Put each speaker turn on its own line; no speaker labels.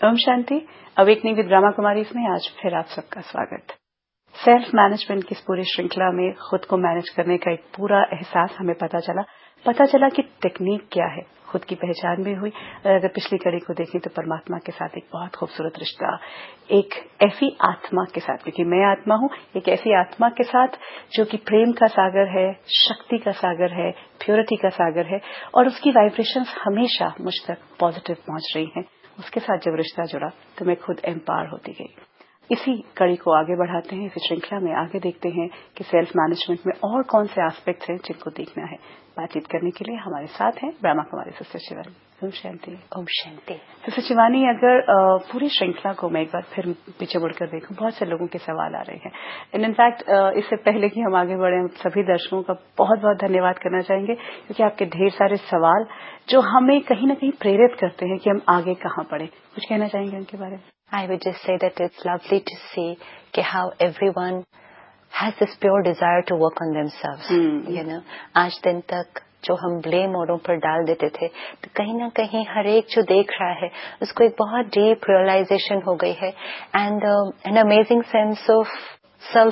Om Shanti. Awakening with Brahma Kumaris में आज फिर आप सबका स्वागत। सेल्फ मैनेजमेंट की इस पूरी श्रृंखला में खुद को मैनेज करने का एक पूरा एहसास हमें पता चला कि टेक्निक क्या है, खुद की पहचान भी हुई। अगर पिछली कड़ी को देखें तो परमात्मा के साथ एक बहुत खूबसूरत रिश्ता, एक ऐसी आत्मा के साथ, क्योंकि मैं आत्मा हूं, एक ऐसी आत्मा के साथ जो कि प्रेम का सागर है, शक्ति का सागर है, प्योरिटी का सागर है और उसकी वाइब्रेशंस हमेशा मुझ तक पॉजिटिव पहुंच रही हैं। उसके साथ जब रिश्ता जुड़ा तो मैं खुद एम्पावर होती गई। इसी कड़ी को आगे बढ़ाते हैं, इसी श्रृंखला में आगे देखते हैं कि सेल्फ मैनेजमेंट में और कौन से एस्पेक्ट्स हैं जिनको देखना है। बातचीत करने के लिए हमारे साथ हैं ब्रह्मा कुमारी सिस्टर शिवानी। ओम शांति।
ओम शांति।
सिस्टर शिवानी, अगर पूरी श्रृंखला को मैं एक बार फिर पीछे मुड़कर देखूं, बहुत से लोगों के सवाल आ रहे हैं। एंड इनफैक्ट इससे पहले कि हम आगे बढ़े, सभी दर्शकों का बहुत बहुत धन्यवाद करना चाहेंगे, क्योंकि आपके ढेर सारे सवाल जो हमें कहीं न कहीं प्रेरित करते हैं कि हम आगे कहां बढ़े। कुछ कहना चाहेंगे उनके बारे में?
I would just say that it's lovely to see how everyone has this pure desire to work on themselves. You know, आज दिन तक जो हम ब्लेम औरों पर डाल देते थे, तो कहीं ना कहीं हर एक जो देख रहा है उसको एक बहुत डीप रियलाइजेशन हो गई है and an amazing sense of self